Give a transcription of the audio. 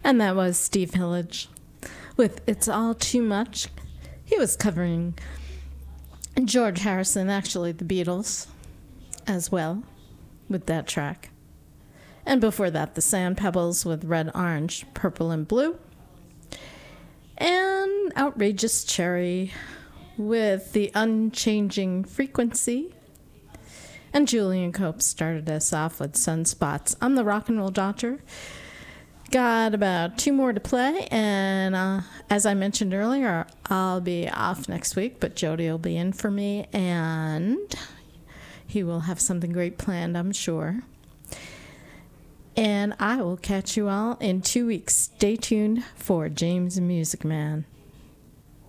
And that was Steve Hillage with It's All Too Much. He was covering George Harrison, actually the Beatles, as well, with that track. And before that, the Sand Pebbles with Red, Orange, Purple, and Blue. And Outrageous Cherry with The Unchanging Frequency. And Julian Cope started us off with Sunspots. I'm the Rock and Roll Doctor. Got about 2 more to play, and as I mentioned earlier, I'll be off next week, but Jody will be in for me, and he will have something great planned, I'm sure. And I will catch you all in 2 weeks. Stay tuned for James Music Man.